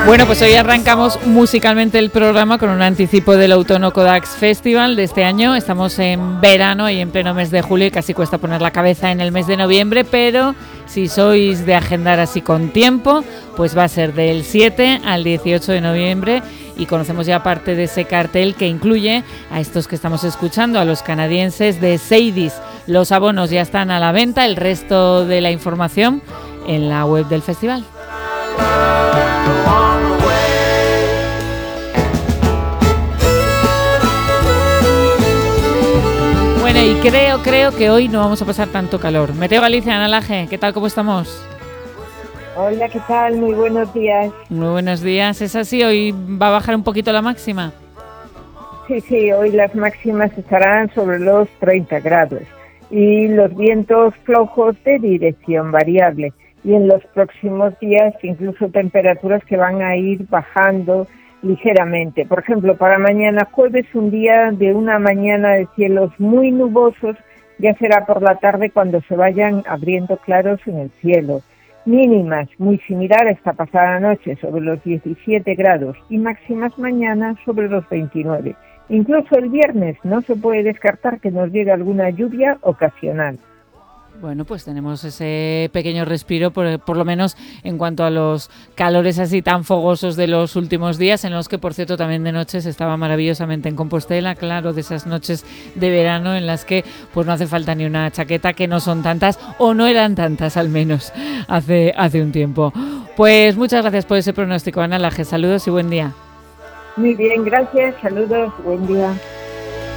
Bueno, pues hoy arrancamos musicalmente el programa con un anticipo del Outono Codax Festival de este año. Estamos en verano y en pleno mes de julio y casi cuesta poner la cabeza en el mes de noviembre, pero si sois de agendar así con tiempo, pues va a ser del 7 al 18 de noviembre y conocemos ya parte de ese cartel que incluye a estos que estamos escuchando, a los canadienses de Seidis. Los abonos ya están a la venta, el resto de la información en la web del festival. Bueno, y creo que hoy no vamos a pasar tanto calor. Meteo Galicia, Ana Laje, ¿qué tal? ¿Cómo estamos? Hola, ¿qué tal? Muy buenos días. Muy buenos días. ¿Es así? ¿Hoy va a bajar un poquito la máxima? Sí, hoy las máximas estarán sobre los 30 grados y los vientos flojos de dirección variable. Y en los próximos días incluso temperaturas que van a ir bajando ligeramente. Por ejemplo, para mañana jueves, un día de una mañana de cielos muy nubosos, ya será por la tarde cuando se vayan abriendo claros en el cielo. Mínimas muy similar a esta pasada noche, sobre los 17 grados, y máximas mañana sobre los 29. Incluso el viernes no se puede descartar que nos llegue alguna lluvia ocasional. Bueno, pues tenemos ese pequeño respiro, por lo menos en cuanto a los calores así tan fogosos de los últimos días, en los que, por cierto, también de noche se estaba maravillosamente en Compostela, claro, de esas noches de verano en las que pues no hace falta ni una chaqueta, que no son tantas, o no eran tantas al menos hace un tiempo. Pues muchas gracias por ese pronóstico, Ana Laje. Saludos y buen día. Muy bien, gracias, saludos, buen día.